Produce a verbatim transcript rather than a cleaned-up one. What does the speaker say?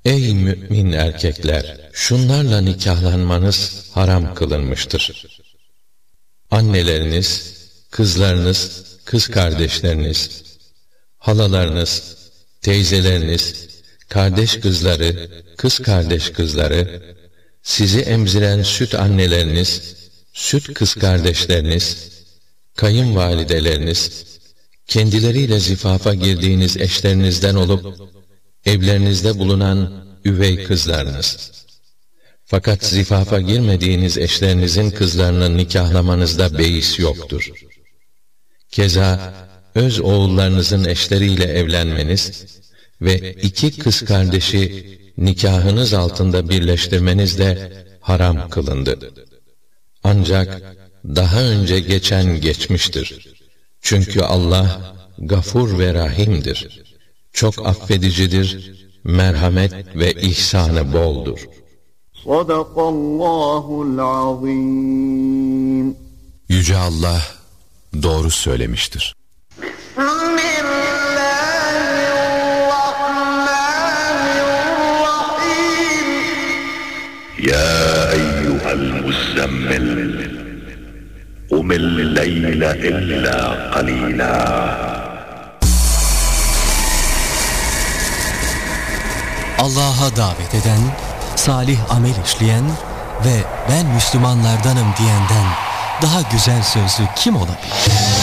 Ey mümin erkekler! Şunlarla nikahlanmanız haram kılınmıştır. Anneleriniz, kızlarınız, kız kardeşleriniz, halalarınız, teyzeleriniz, kardeş kızları, kız kardeş kızları, sizi emziren süt anneleriniz, süt kız kardeşleriniz, kayınvalideleriniz, kendileriyle zifafa girdiğiniz eşlerinizden olup, evlerinizde bulunan üvey kızlarınız. Fakat zifafa girmediğiniz eşlerinizin kızlarını nikahlamanızda beis yoktur. Keza öz oğullarınızın eşleriyle evlenmeniz ve iki kız kardeşi nikahınız altında birleştirmeniz de haram kılındı. Ancak daha önce geçen geçmiştir. Çünkü Allah Gafur ve Rahim'dir. Çok affedicidir, merhamet ve ihsanı boldur. Sadakallahul azim. Yüce Allah doğru söylemiştir. Ya eyyuhel muzzemmil Umil leyle illa qalila. Allah'a davet eden, salih amel işleyen ve ben Müslümanlardanım diyenden daha güzel sözlü kim olabilir?